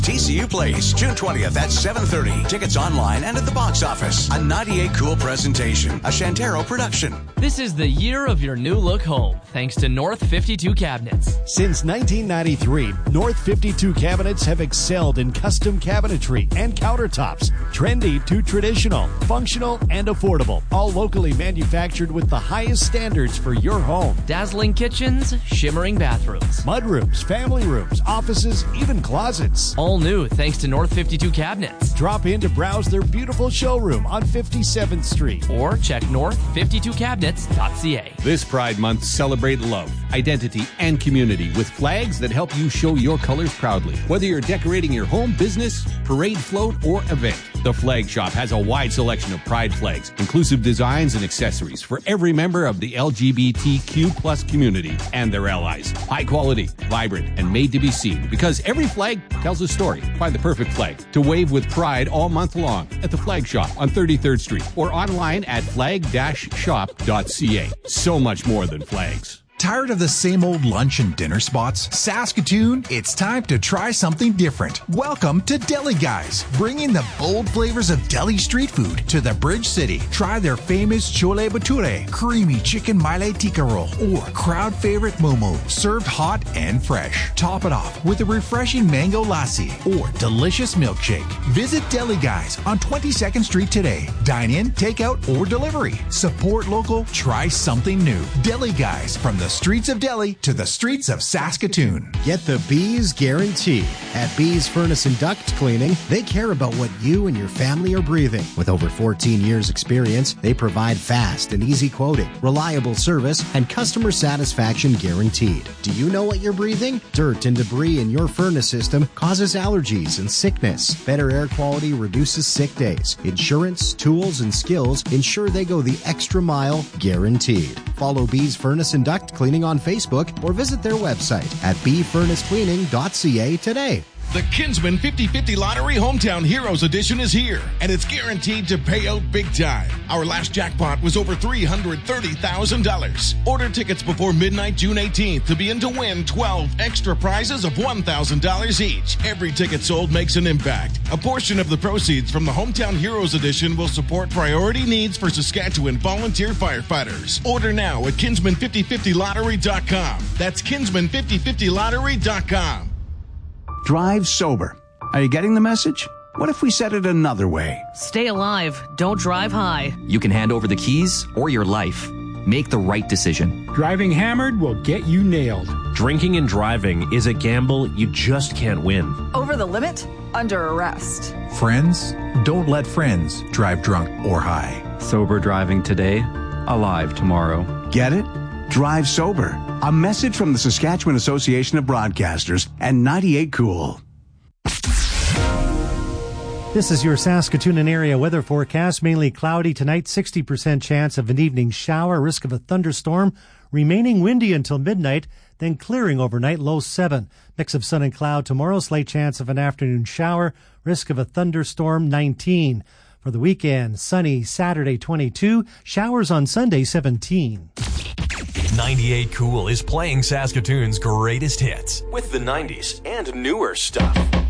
TCU Plays, June 20th at 7:30. Tickets online and at the box office. A 98 Cool presentation, a Shantaro production. This is the year of your new look home, thanks to North 52 Cabinets. Since 1993, North 52 Cabinets have excelled in custom cabinetry and countertops. Trendy to traditional, functional and affordable. All locally manufactured with the highest standards for your home. Dazzling kitchens, shimmering bathrooms. Mudrooms, family rooms, offices, even closets. All new thanks to North 52 Cabinets. Drop in to browse their beautiful showroom on 57th Street. Or check north52cabinets.ca. This Pride Month, celebrate love, identity, and community with flags that help you show your colors proudly. Whether you're decorating your home, business, parade, float, or event, the Flag Shop has a wide selection of Pride flags, inclusive designs and accessories for every member of the LGBTQ+ community and their allies. High quality, vibrant, and made to be seen, because every flag tells a story. Find the perfect flag to wave with pride all month long at the Flag Shop on 33rd Street or online at flag-shop.ca. So much more than flags. Tired of the same old lunch and dinner spots? Saskatoon, it's time to try something different. Welcome to Deli Guys, bringing the bold flavors of deli street food to the Bridge City. Try their famous chole bhature, creamy chicken maile tikka roll, or crowd favorite momo, served hot and fresh. Top it off with a refreshing mango lassi or delicious milkshake. Visit Deli Guys on 22nd Street today. Dine in, take out, or delivery. Support local, try something new. Deli Guys, from the streets of Delhi to the streets of Saskatoon. Get the Bees guarantee. At Bees Furnace and Duct Cleaning, they care about what you and your family are breathing. With over 14 years experience, they provide fast and easy quoting, reliable service, and customer satisfaction guaranteed. Do you know what you're breathing? Dirt and debris in your furnace system causes allergies and sickness. Better air quality reduces sick days. Insurance, tools, and skills ensure they go the extra mile, guaranteed. Follow Bees Furnace and Duct Cleaning on Facebook or visit their website at bfurnacecleaning.ca today. The Kinsman 50/50 Lottery Hometown Heroes Edition is here, and it's guaranteed to pay out big time. Our last jackpot was over $330,000. Order tickets before midnight June 18th to be in to win 12 extra prizes of $1,000 each. Every ticket sold makes an impact. A portion of the proceeds from the Hometown Heroes Edition will support priority needs for Saskatchewan volunteer firefighters. Order now at Kinsman5050lottery.com. That's Kinsman5050lottery.com. Drive sober. Are you getting the message? What if we said it another way? Stay alive. Don't drive high. You can hand over the keys or your life. Make the right decision. Driving hammered will get you nailed. Drinking and driving is a gamble you just can't win. Over the limit? Under arrest. Friends, don't let friends drive drunk or high. Sober driving today, alive tomorrow. Get it? Drive sober. A message from the Saskatchewan Association of Broadcasters and 98 Cool. This is your Saskatoon and area weather forecast. Mainly cloudy tonight, 60% chance of an evening shower, risk of a thunderstorm, remaining windy until midnight, then clearing overnight, low 7. Mix of sun and cloud tomorrow, slight chance of an afternoon shower, risk of a thunderstorm, 19. For the weekend, sunny Saturday, 22, showers on Sunday, 17. 98 Cool is playing Saskatoon's greatest hits with the 90s and newer stuff.